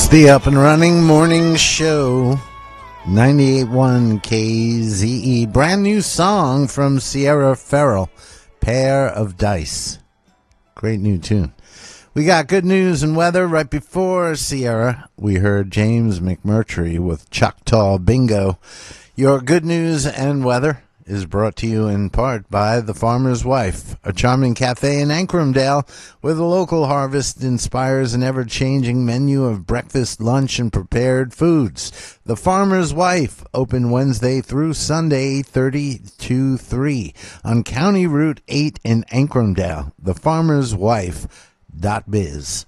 The Up and Running Morning Show, 98.1 KZE. Brand new song from Sierra Farrell, Pair of Dice. Great new tune. We got good news and weather. Right before Sierra, we heard James McMurtry with Choctaw Bingo. Your good news and weather is brought to you in part by The Farmer's Wife, a charming cafe in Ancrumdale where the local harvest inspires an ever-changing menu of breakfast, lunch, and prepared foods. The Farmer's Wife, open Wednesday through Sunday, 8:30 to 3 on County Route 8 in Ancrumdale. thefarmerswife.biz.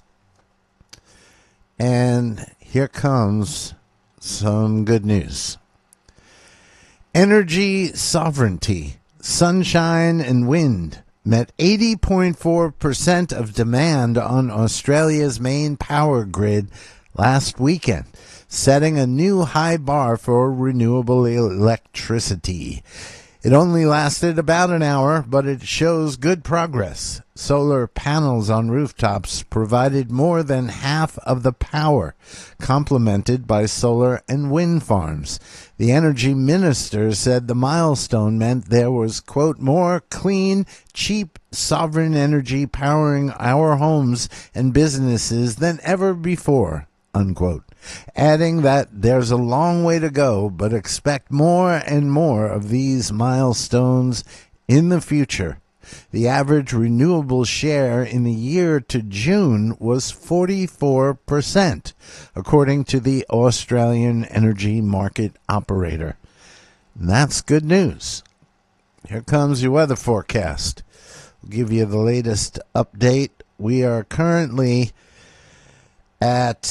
And here comes some good news. Energy sovereignty, sunshine and wind met 80.4% of demand on Australia's main power grid last weekend, setting a new high bar for renewable electricity. It only lasted about an hour, but it shows good progress. Solar panels on rooftops provided more than half of the power, complemented by solar and wind farms. The energy minister said the milestone meant there was, quote, more clean, cheap, sovereign energy powering our homes and businesses than ever before, unquote, adding that there's a long way to go, but expect more and more of these milestones in the future. The average renewable share in the year to June was 44%, according to the Australian Energy Market Operator. And that's good news. Here comes your weather forecast. We'll give you the latest update. We are currently at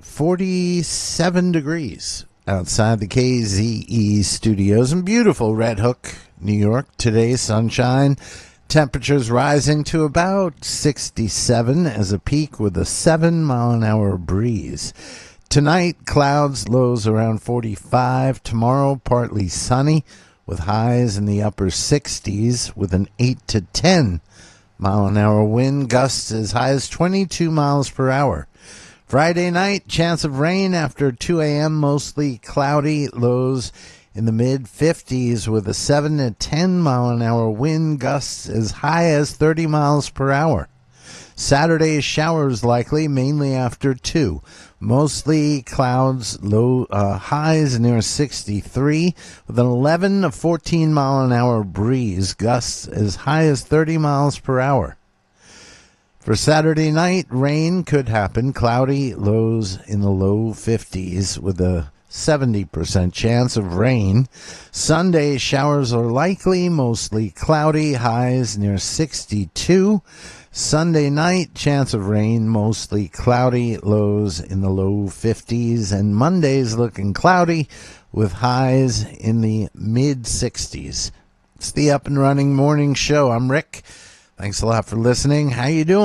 47 degrees outside the KZE studios in beautiful Red Hook, New York. Today, sunshine. Temperatures rising to about 67 as a peak with a 7-mile-an-hour breeze. Tonight, clouds, lows around 45. Tomorrow, partly sunny with highs in the upper 60s with an 8 to 10-mile-an-hour wind, gusts as high as 22 miles per hour. Friday night, chance of rain after 2 a.m., mostly cloudy, lows in the mid-50s with a 7 to 10-mile-an-hour wind, gusts as high as 30 miles per hour. Saturday, showers likely, mainly after 2. Mostly clouds, low highs near 63 with an 11 to 14-mile-an-hour breeze, gusts as high as 30 miles per hour. For Saturday night, rain could happen, cloudy, lows in the low 50s with a 70% chance of rain. Sunday, showers are likely, mostly cloudy, highs near 62. Sunday night, chance of rain, mostly cloudy, lows in the low 50s. And Monday's looking cloudy with highs in the mid-60s. It's the Up and Running Morning Show. I'm Rick. Thanks a lot for listening. How you doing?